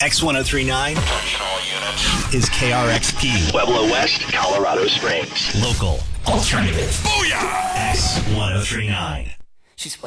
X1039 Attention all units. is KRXP. Pueblo West, Colorado Springs. Local. Alternative. Booyah! X1039. She's